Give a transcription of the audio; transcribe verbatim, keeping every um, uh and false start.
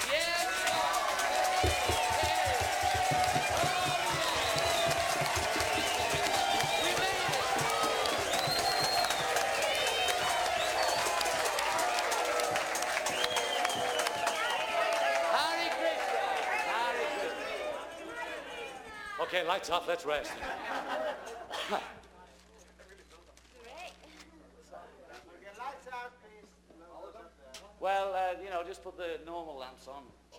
Okay, lights off, let's rest. Well, uh, you know, just put the normal lamps on.